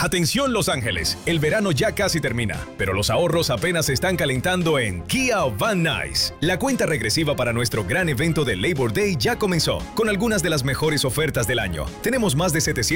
Atención Los Ángeles, el verano ya casi termina, pero los ahorros apenas se están calentando en Kia Van Nuys. La cuenta regresiva para nuestro gran evento de Labor Day ya comenzó, con algunas de las mejores ofertas del año. Tenemos más de 700